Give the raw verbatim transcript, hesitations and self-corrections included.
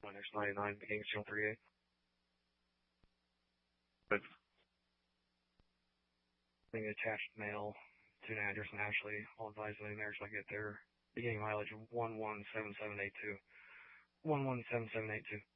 X ninety-nine, beginning channel thirty-eight. But being attached mail to an address in Ashley, I'll advise when there so I get there. Beginning mileage one one seven seven eight two. one one seven seven eight two.